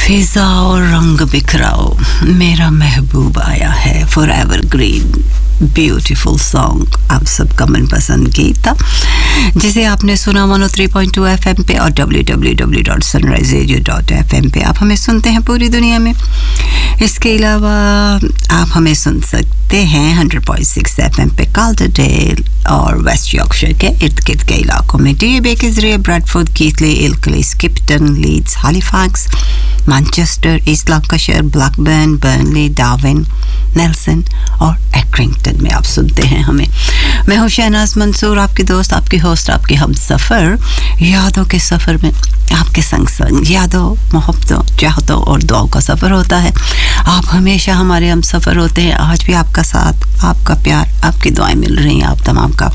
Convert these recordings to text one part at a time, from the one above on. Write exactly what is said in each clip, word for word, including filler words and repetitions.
फिजा और रंग बिखराओ मेरा महबूब आया है फॉरएवर ग्रीन ब्यूटीफुल सॉन्ग आप सबका मनपसंद गीत था जिसे आपने सुना one O three point two FM पे और W W W dot sunrise radio dot F M पे आप हमें सुनते हैं पूरी दुनिया में। इसके अलावा आप हमें सुन सकते हैं हंड्रेड पॉइंट सिक्स एफएम पे कार्लटनडेल और वेस्ट यॉर्कशायर के इर्द गिर्द के इलाकों में D बेकिसरे Bradford कीथले इल्कली स्किप्टन Leeds Halifax Manchester east Lancashire Blackburn Burnley Darwin Nelson और एक्रिंगटन में आप सुनते हैं हमें। मैं हूं शहनाज मंसूर आपकी दोस्त आपकी होस्ट आपकी हम सफ़र यादों के सफ़र में आपके संग संग यादों मोहब्बतों चाहतों और दुआओं का सफ़र होता है। आप हमेशा हमारे हम सफ़र होते हैं। आज भी आपका साथ आपका प्यार आपकी दुआएं मिल रही हैं। आप तमाम का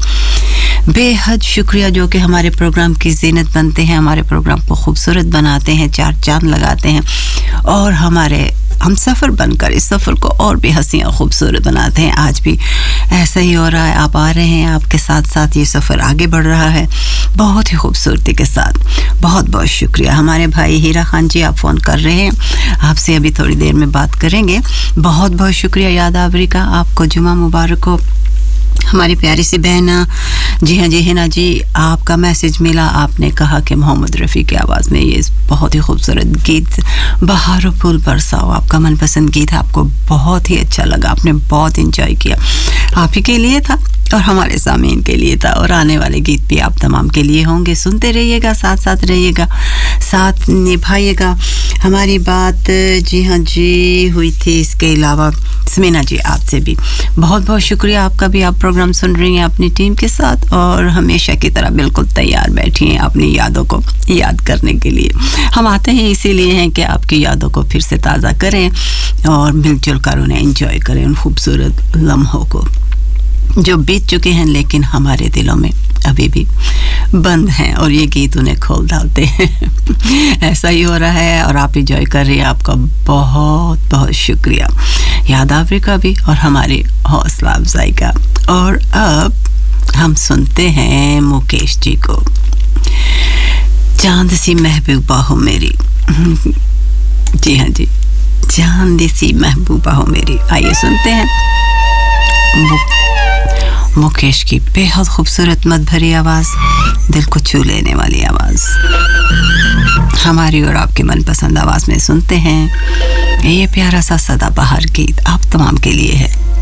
बेहद शुक्रिया जो कि हमारे प्रोग्राम की ज़ीनत बनते हैं हमारे प्रोग्राम को खूबसूरत बनाते हैं चार चांद लगाते हैं और हमारे हम सफ़र बनकर इस सफ़र को और भी हसीन और खूबसूरत बनाते हैं। आज भी ऐसा ही हो रहा है। आप आ रहे हैं आपके साथ साथ ये सफ़र आगे बढ़ रहा है बहुत ही खूबसूरती के साथ। बहुत बहुत शुक्रिया। हमारे भाई हीरा खान जी आप फ़ोन कर रहे हैं आपसे अभी थोड़ी देर में बात करेंगे। बहुत बहुत शुक्रिया यादावरी का आपको जुमा मुबारक हो। हमारी प्यारी सी बहन जी हाँ जी हिना जी आपका मैसेज मिला आपने कहा कि मोहम्मद रफ़ी की आवाज़ में ये बहुत ही खूबसूरत गीत बहारों फूल बरसाओ आपका मनपसंद गीत है आपको बहुत ही अच्छा लगा आपने बहुत एंजॉय किया। आप ही के लिए था और हमारे सामीन के लिए था और आने वाले गीत भी आप तमाम के लिए होंगे। सुनते रहिएगा साथ साथ रहिएगा साथ निभाइएगा हमारी बात। जी हाँ जी हुई थी। इसके अलावा समीना जी आपसे भी बहुत बहुत शुक्रिया आपका भी आप प्रोग्राम सुन रही हैं अपनी टीम के साथ और हमेशा की तरह बिल्कुल तैयार बैठी हैं अपनी यादों को याद करने के लिए। हम आते हैं इसीलिए हैं कि आपकी यादों को फिर से ताज़ा करें और मिलजुल कर उन्हें एंजॉय करें उन खूबसूरत लम्हों को जो बीत चुके हैं लेकिन हमारे दिलों में अभी भी बंद हैं और ये गीत उन्हें खोल डालते हैं। ऐसा ही हो रहा है और आप एंजॉय कर रही हैं। आपका बहुत बहुत शुक्रिया यादावरी का भी और हमारी हौसला अफजाई का। और अब हम सुनते हैं मुकेश जी को चांद सी महबूबा हो मेरी। जी हाँ जी चांद सी महबूबा हो मेरी। आइए सुनते हैं मुकेश की बेहद खूबसूरत मत भरी आवाज़ दिल को छू लेने वाली आवाज़ हमारी और आपकी मनपसंद आवाज़ में सुनते हैं ये प्यारा सा सदाबहार गीत आप तमाम के लिए है।